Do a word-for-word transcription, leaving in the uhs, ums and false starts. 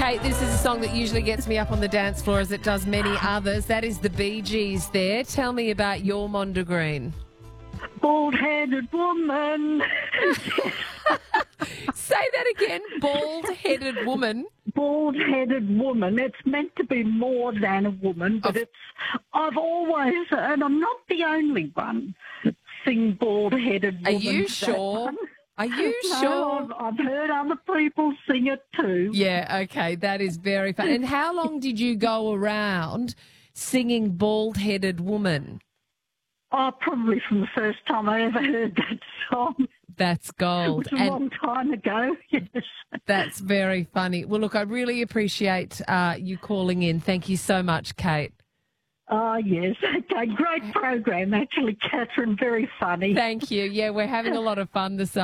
Kate, this is a song that usually gets me up on the dance floor as it does many others. That is the Bee Gees there. Tell me about your Mondegreen. Bald-headed woman. Say that again. Bald-headed woman. Bald-headed woman. It's meant to be more than a woman, but Of- it's. I've always, and I'm not the only one, sing bald-headed Are woman. you that sure? one. Are you No, sure? I've, I've heard other people sing it too. Yeah, okay, that is very fun. And how long did you go around singing Bald-Headed Woman? Oh, probably from the first time I ever heard that song. That's gold. It was a And long time ago, yes. that's very funny. Well, look, I really appreciate uh, you calling in. Thank you so much, Kate. Oh, yes. Okay, great program, actually, Catherine. Very funny. Thank you. Yeah, we're having a lot of fun this